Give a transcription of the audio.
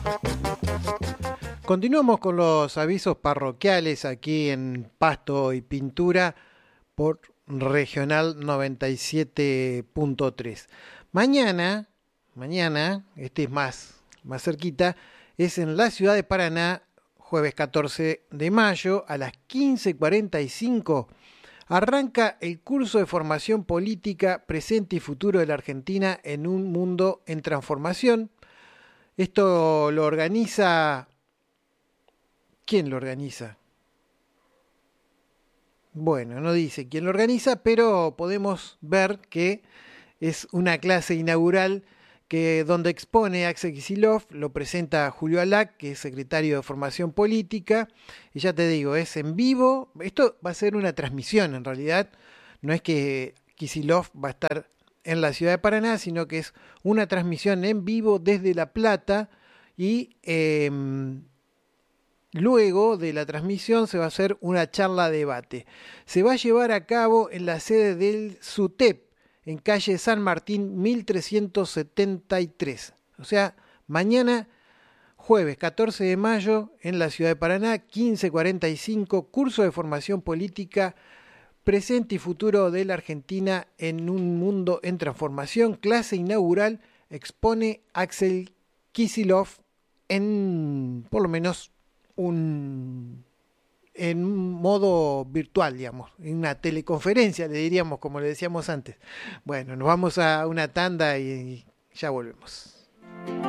Continuamos con los avisos parroquiales aquí en Pasto y Pintura por Regional 97.3. Mañana, este es más cerquita, es en la ciudad de Paraná, jueves 14 de mayo, a las 15:45, arranca el curso de formación política, presente y futuro de la Argentina en un mundo en transformación. Esto lo organiza... ¿Quién lo organiza? Bueno, no dice quién lo organiza, pero podemos ver que es una clase inaugural donde expone Axel Kicillof, lo presenta Julio Alac, que es secretario de Formación Política, y ya te digo, es en vivo. Esto va a ser una transmisión en realidad, no es que Kicillof va a estar en la ciudad de Paraná, sino que es una transmisión en vivo desde La Plata y luego de la transmisión se va a hacer una charla-debate. Se va a llevar a cabo en la sede del SUTEP, en calle San Martín 1373. O sea, mañana, jueves 14 de mayo, en la ciudad de Paraná, 15:45, curso de formación política, presente y futuro de la Argentina en un mundo en transformación. Clase inaugural, expone Axel Kicillof en por lo menos en un modo virtual, digamos, en una teleconferencia, le diríamos, como le decíamos antes. Bueno, nos vamos a una tanda y ya volvemos.